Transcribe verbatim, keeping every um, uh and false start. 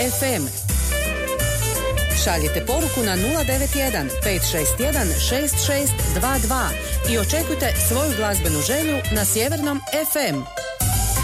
ef em. Šaljite poruku na nula devet jedan pet šest jedan šest šest dva dva i očekujte svoju glazbenu želju na Sjevernom ef em.